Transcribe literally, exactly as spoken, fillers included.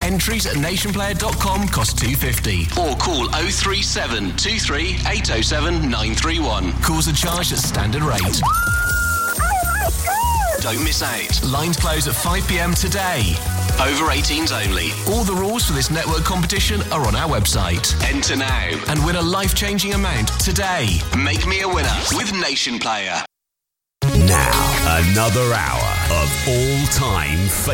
Entries at nationplayer dot com cost two pounds fifty. Or call oh three seven, two three eight oh seven, nine three one. Calls are charged at standard rate. Don't miss out. Lines close at five p.m. today. Over eighteens only. All the rules for this network competition are on our website. Enter now and win a life-changing amount today. Make me a winner with Nation Player. Now, another hour of all-time